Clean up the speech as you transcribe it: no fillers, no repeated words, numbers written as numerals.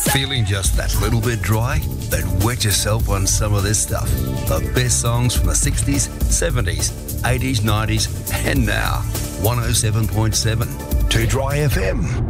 Feeling just that little bit dry? Then wet yourself on some of this stuff. The best songs from the 60s, 70s, 80s, 90s, and now. 107.7 To Dry FM.